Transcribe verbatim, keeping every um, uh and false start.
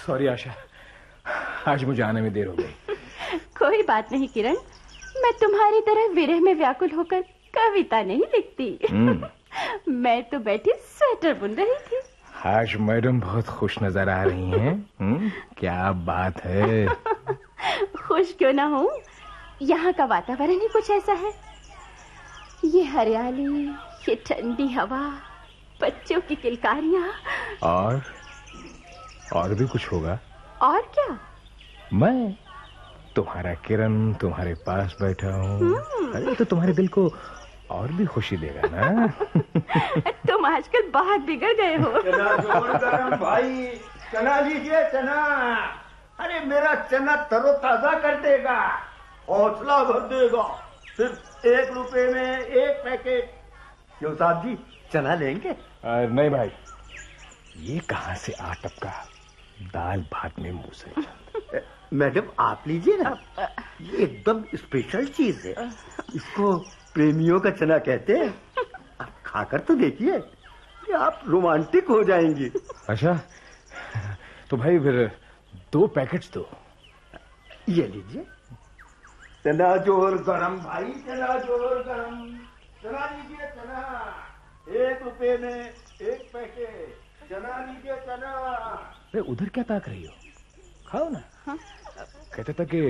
Sorry आशा, आज मुझे आने में देर हो गई। कोई बात नहीं किरण, मैं तुम्हारी तरह विरह में व्याकुल होकर कविता नहीं लिखती। मैं तो बैठी स्वेटर बुन रही थी। आज मैडम बहुत खुश नजर आ रही हैं। हुँ? क्या बात है। खुश क्यों ना हूँ, यहाँ का वातावरण ही कुछ ऐसा है। ये हरियाली, ये ठंडी हवा, बच्चों की किलकारियाँ। और और भी कुछ होगा। और क्या? मैं तुम्हारा किरण तुम्हारे पास बैठा हूँ। अरे तो तुम्हारे दिल को और भी खुशी देगा ना। तुम आजकल बहुत बिगड़ गए हो। चना जोर गरम भाई, चना लीजिए चना। अरे मेरा चना तरोताजा कर देगा, हौसला भर देगा। सिर्फ एक रुपए में एक पैकेट। क्यों साहब जी, चना लेंगे? आ, नहीं भाई, ये कहाँ से आ टपका दाल भात में मुंह से। मैडम आप लीजिए ना, ये एकदम स्पेशल चीज है। इसको प्रेमियों का चना कहते हैं। आप खाकर तो देखिए, आप रोमांटिक हो जाएंगी। अच्छा तो भाई फिर दो पैकेट्स दो। ये लीजिए। चना जोर गरम भाई, चना जोर गरम। चना लीजिए चना, एक रुपए में एक पैकेट। चना लीजिए चना। उधर क्या ताक रही हो, खाओ ना। हाँ? कहते था कि